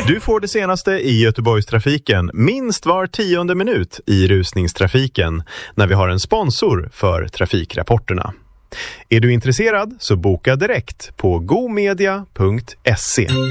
Du får det senaste i Göteborgstrafiken minst var 10:e minut i rusningstrafiken när vi har en sponsor för trafikrapporterna. Är du intresserad så boka direkt på gomedia.se.